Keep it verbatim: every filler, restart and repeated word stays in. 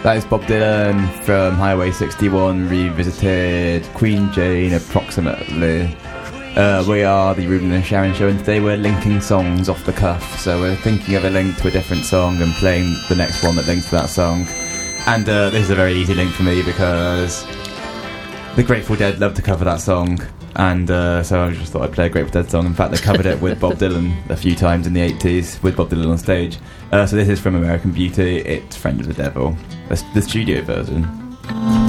That is Bob Dylan from Highway sixty-one revisited, Queen Jane approximately. Uh, we are the Ruben and Sharon Show, and today we're linking songs off the cuff. So we're thinking of a link to a different song and playing the next one that links to that song. And uh, this is a very easy link for me because the Grateful Dead love to cover that song, and uh, so I just thought I'd play a Grateful Dead song. In fact, they covered it with Bob Dylan a few times in the eighties, with Bob Dylan on stage. Uh, so this is from American Beauty. It's Friend of the Devil, the, the studio version.